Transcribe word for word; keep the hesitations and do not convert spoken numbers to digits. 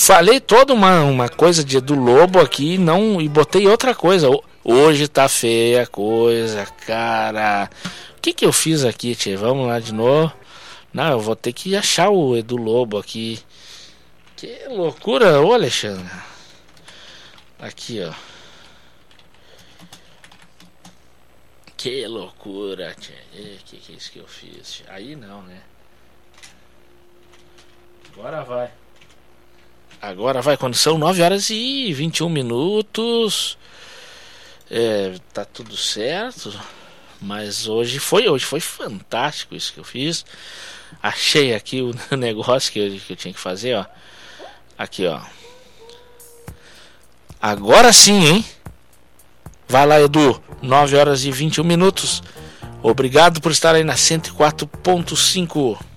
falei toda uma, uma coisa de Edu Lobo aqui não, e botei outra coisa. Hoje tá feia a coisa, cara. O que que eu fiz aqui, tchê? Vamos lá de novo. Não, eu vou ter que achar o Edu Lobo aqui. Que loucura, ô Alexandre. Aqui, ó. Que loucura, tchê. Que que é isso que eu fiz? Tchê? Aí não, né? Agora vai. Agora vai, quando são nove horas e vinte e um minutos. É, tá tudo certo. Mas hoje foi, hoje foi fantástico isso que eu fiz. Achei aqui o negócio que eu, que eu tinha que fazer, ó. Aqui, ó. Agora sim, hein? Vai lá, Edu. nove horas e vinte e um minutos. Obrigado por estar aí na cento e quatro ponto cinco.